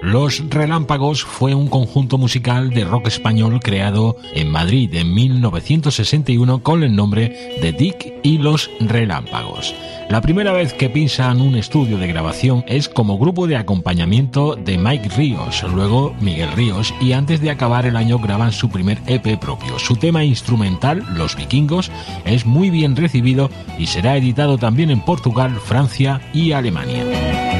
Los Relámpagos fue un conjunto musical de rock español creado en Madrid en 1961 con el nombre de Dick y los Relámpagos. La primera vez que pisan un estudio de grabación es como grupo de acompañamiento de Mike Ríos, luego Miguel Ríos, y antes de acabar el año graban su primer EP propio. Su tema instrumental, Los Vikingos, es muy bien recibido y será editado también en Portugal, Francia y Alemania.